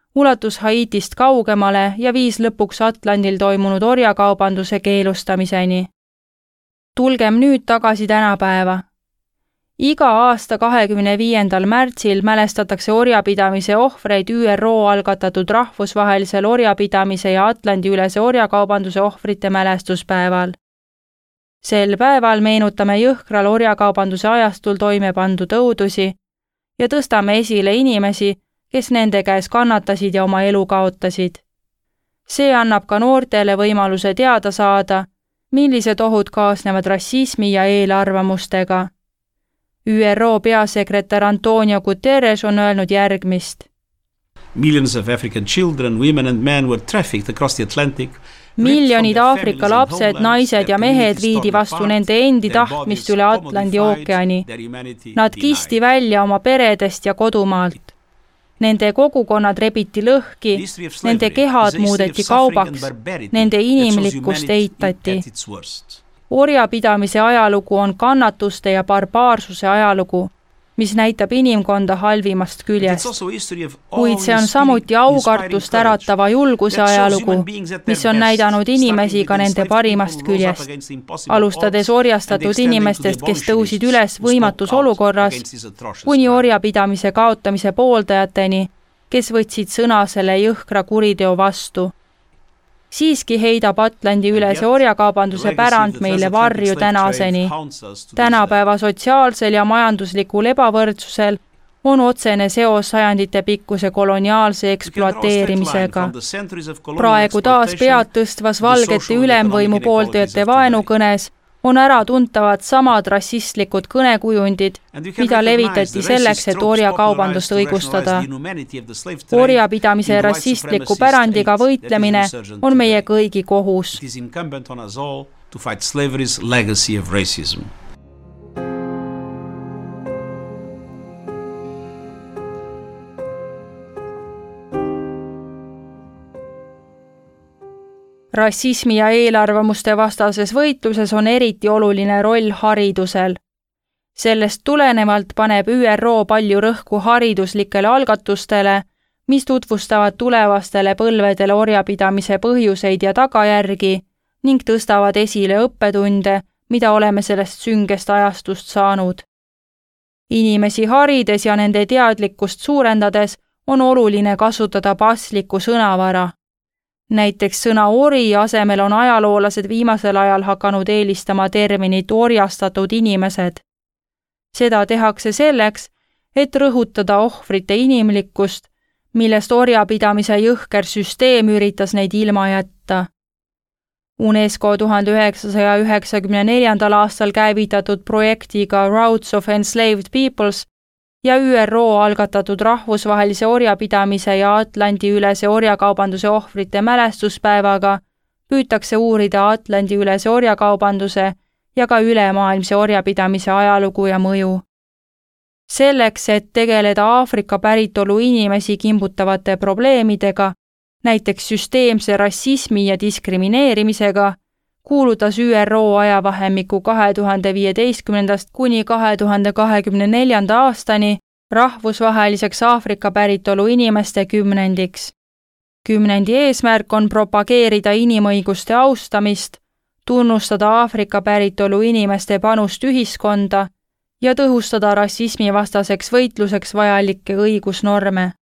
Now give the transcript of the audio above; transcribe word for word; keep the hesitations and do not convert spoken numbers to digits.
ulatus Haitist kaugemale ja viis lõpuks Atlandil toimunud orjakaubanduse keelustamiseni. Tulgem nüüd tagasi tänapäeva. Iga aasta kahekümne viiendal märtsil mälestatakse orjapidamise ohvreid Ü R O algatatud rahvusvahelisel orjapidamise ja Atlandi-ülese orjakaubanduse ohvrite mälestuspäeval. Sel päeval meenutame jõhkral orjakaubanduse ajastul toime pandud õudusi ja tõstame esile inimesi, kes nende käes kannatasid ja oma elu kaotasid. See annab ka noortele võimaluse teada saada, millised ohud kaasnevad rassismi ja eelarvamustega. Ü R O peasekretär Antonio Guterres on öelnud järgmist. Millions of African children, women and men were trafficked across the Atlantic. Miljonid Aafrika lapsed, naised ja mehed viidi vastu nende endi tahtmist üle Atlandi ookeani. Nad kisti välja oma peredest ja kodumaalt. Nende kogukonnad rebiti lõhki, nende kehad muudeti kaubaks, nende inimlikkust eitati. Orjapidamise ajalugu on kannatuste ja barbaarsuse ajalugu, mis näitab inimkonda halvimast küljest. Kuid see on samuti aukartust äratava julguse ajalugu, mis on näidanud inimesi ka nende parimast küljest. Alustades orjastatud inimestest, kes tõusid üles võimatus olukorras, kuni orjapidamise kaotamise pooldajateni, kes võtsid sõna selle jõhkra kuriteo vastu. Siiski heidab Atlandi ülese orjakaubanduse pärand meile varju tänaseni. Tänapäeva sotsiaalsel ja majanduslikul ebavõrdsusel on otsene seos sajandite pikkuse koloniaalse ekspluateerimisega. Praegu taas pead tõstvas valgete ülemvõimu pooldajate vaenukõnes on ära tuntavad samad rassistlikud kõnekujundid, mida levitati selleks, et orjakaubandust õigustada. Orjapidamise rassistliku pärandiga võitlemine on meie kõigi kohus. Rassismi ja eelarvamuste vastases võitluses on eriti oluline roll haridusel. Sellest tulenevalt paneb Ü R O palju rõhku hariduslikele algatustele, mis tutvustavad tulevastele põlvedele orjapidamise põhjuseid ja tagajärgi ning tõstavad esile õppetunde, mida oleme sellest süngest ajastust saanud. Inimesi harides ja nende teadlikkust suurendades on oluline kasutada paslikku sõnavara. Näiteks sõna ori asemel on ajaloolased viimasel ajal hakanud eelistama terminit orjastatud inimesed. Seda tehakse selleks, et rõhutada ohvrite inimlikkust, millest orjapidamise jõhker süsteem üritas neid ilma jätta. UNESCO tuhande üheksasaja üheksakümne neljandal aastal käivitatud projektiga Routes of Enslaved Peoples ja Ü R O algatatud rahvusvahelise orjapidamise ja Atlandi-ülese orjakaubanduse ohvrite mälestuspäevaga püütakse uurida Atlandi-ülese orjakaubanduse ja ka ülemaailmse orjapidamise ajalugu ja mõju. Selleks, et tegeleda Aafrika päritolu inimesi kimbutavate probleemidega, näiteks süsteemse rassismi ja diskrimineerimisega, kuulutas Ü R O ajavahemikku kahe tuhande viieteistkümnendast kuni kahe tuhande kahekümne neljanda aastani rahvusvaheliseks Aafrika päritolu inimeste kümnendiks. Kümnendi eesmärk on propageerida inimõiguste austamist, tunnustada Aafrika päritolu inimeste panust ühiskonda ja tõhustada rassismi vastaseks võitluseks vajalikke õigusnorme.